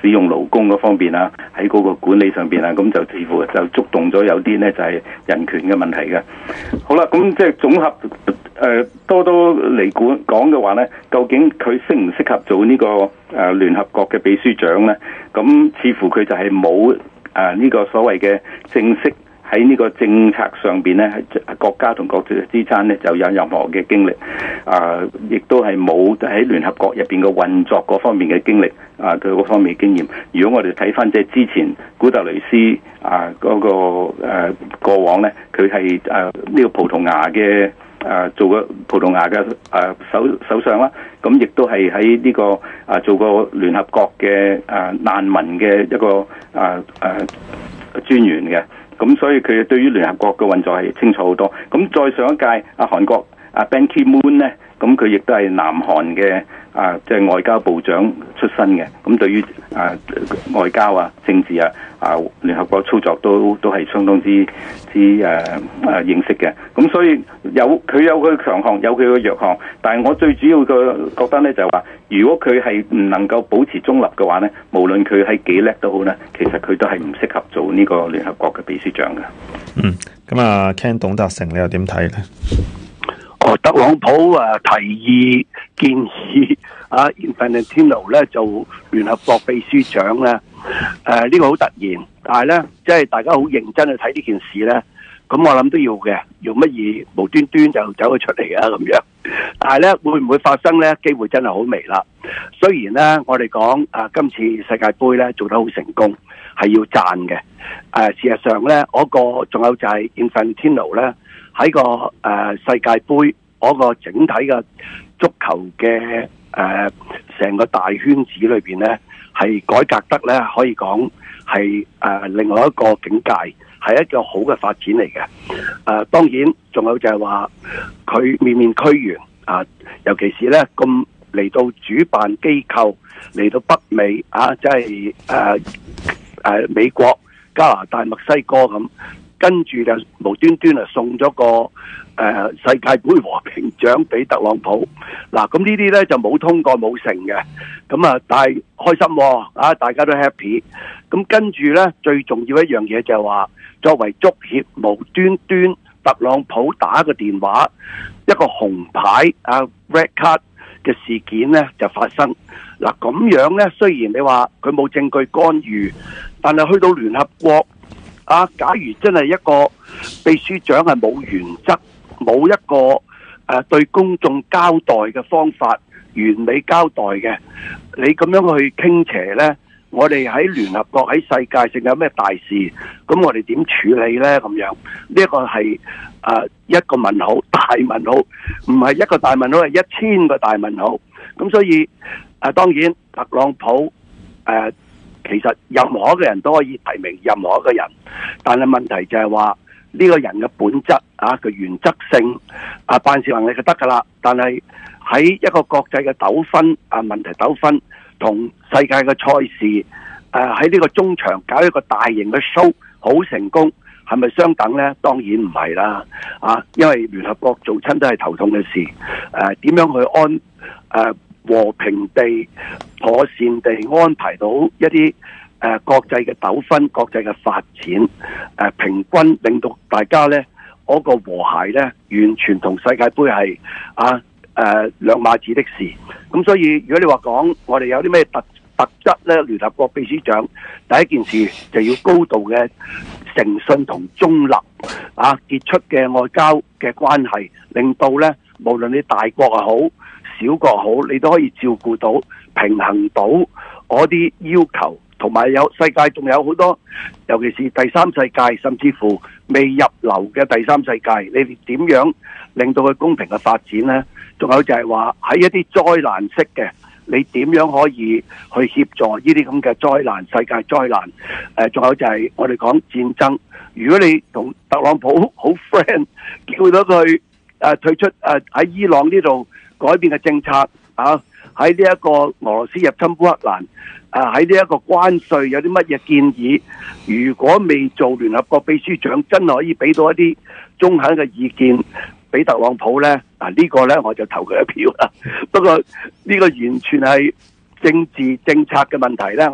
使用勞工嗰方面啊，喺嗰個管理上邊啊，咁就似乎就觸動咗有啲呢就係人權嘅問題嘅。好啦，咁即係總合多嚟講嘅話呢，究竟佢適唔適合做呢個聯合國嘅秘書長呢？咁似乎佢就係冇呢個所謂嘅正式喺呢個政策上邊呢，國家同國家之間呢就有任何嘅經歷，亦都係冇喺聯合國入邊嘅運作嗰方面嘅經歷，佢嗰方面嘅經驗。如果我哋睇翻即係之前古特雷斯嗰個過往呢，佢係呢個葡萄牙嘅做過葡萄牙嘅首相啦，咁亦都係喺呢個做過聯合國嘅難民嘅一個專員嘅。咁所以佢對於聯合國嘅運作係清楚好多。咁再上一屆韓國Ban Ki-moon 咧，咁佢亦都係南韓嘅即係外交部長出身嘅。咁對於外交政治聯合國操作都係相當之認識嘅。咁所以佢有佢嘅強項，有佢嘅弱項。但係我最主要嘅覺得咧就係話，如果佢係唔能夠保持中立嘅話咧，無論佢係幾叻都好咧，其實佢都係唔適合做呢個聯合國嘅秘書長嘅。 咁Ken 董達成你又點睇咧？ 特朗普提議建議Infantino 咧做聯合國秘書長咧，呢個好突然，但係咧即係大家好認真去睇呢件事咧，咁我諗都要嘅，用乜嘢無端端就走咗出嚟咁樣？但係咧會唔會發生咧？機會真係好微啦。雖然咧我哋講今次世界盃咧做得好成功，係要讚嘅。事實上咧嗰個仲有就係 Infantino 咧喺個世界盃嗰個整體嘅足球嘅成個大圈子裏邊咧，係改革得咧可以講係另外一個境界，係一個好嘅發展嚟嘅。當然仲有就係話佢面面俱圓尤其是咧咁嚟到主辦機構嚟到北美即係美國、加拿大、墨西哥咁，跟住就無端端送咗個世界盃和平獎俾特朗普。嗱，咁呢啲咧就冇通過冇成嘅，咁但係開心大家都 happy。咁跟住咧最重要一樣嘢就係話，作為足協無端端特朗普打個電話，一個紅牌red card 嘅事件咧就發生。嗱，咁樣咧雖然你話佢冇證據干預，但係去到聯合國假如真係一個秘書長係冇原則，冇一個對公眾交代嘅方法，完美交代嘅，你咁樣去傾斜呢，我哋喺聯合國喺世界性有咩大事，咁我哋點處理呢？咁樣呢一個係一個問號，大問號，唔係一個大問號，係1000個大問號。咁所以當然特朗普其實任何一個人都可以提名任何一個人，但係問題就係話呢個人嘅本質佢原則性辦事能力就得㗎啦。但係喺一個國際嘅糾紛問題糾紛同世界嘅賽事喺呢個中場搞一個大型嘅 show 好成功，係咪相等呢？當然唔係啦因為聯合國做親都係頭痛嘅事。點樣去和平地、妥善地安排到一啲國際嘅糾紛、國際嘅發展，平均令到大家呢嗰個和諧呢，完全同世界盃係兩碼子的事。咁所以如果你話講我哋有啲咩特質呢，聯合國秘書長第一件事就要高度嘅誠信同中立傑出嘅外交嘅關係，令到呢無論你大國又好小國好，你都可以照顧到、平衡到嗰啲要求，同埋有世界仲有好多，尤其是第三世界，甚至乎未入流嘅第三世界，你哋點樣令到佢公平嘅發展呢？仲有就係話喺一啲災難式嘅，你點樣可以去協助呢啲咁嘅災難、世界災難？仲有就係我哋講戰爭，如果你同特朗普好 friend， 叫到佢退出喺伊朗呢度改變嘅政策喺呢一個俄羅斯入侵烏克蘭喺呢一個關稅有啲乜嘢建議？如果未做聯合國秘書長，真係可以俾到一啲中肯嘅意見俾特朗普呢？呢個呢，我就投佢一票啦。不過呢個完全係政治政策嘅問題呢。